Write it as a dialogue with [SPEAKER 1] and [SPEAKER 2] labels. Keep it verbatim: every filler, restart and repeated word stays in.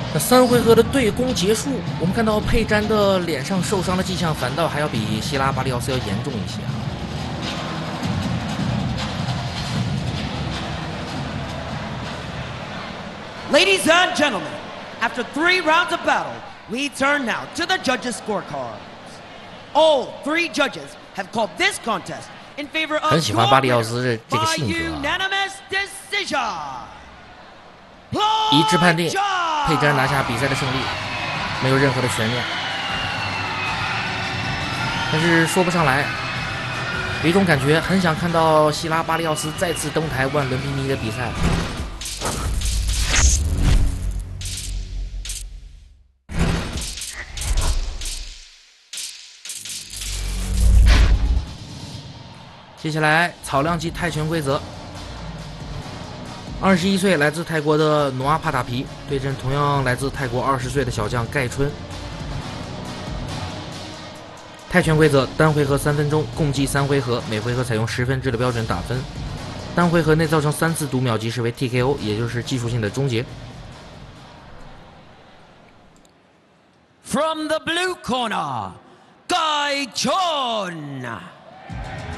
[SPEAKER 1] 那三回合的对攻结束，我们看到佩詹的脸上受伤的迹象，反倒还要比希拉巴利奥斯要严重一些啊。
[SPEAKER 2] Ladies and gentlemen, after three rounds of battle, we turn now to the judges' scorecards. All three judges have called this contest in favor of
[SPEAKER 1] 很喜欢巴利奥斯这这个
[SPEAKER 2] by
[SPEAKER 1] 性格啊。
[SPEAKER 2] unanimous decision.
[SPEAKER 1] 一致判定佩詹拿下比赛的胜利，没有任何的悬念。但是说不上来，有一种感觉，很想看到希拉巴利奥斯再次登台万伦比尼的比赛。接下来草量级泰拳规则。二十一岁来自泰国的努阿帕塔皮对阵同样来自泰国二十岁的小将盖春。泰拳规则：单回合三分钟，共计三回合，每回合采用十分制的标准打分。单回合内造成三次读秒即视为 T K O， 也就是技术性的终结。
[SPEAKER 2] From the blue corner, Gai Chun.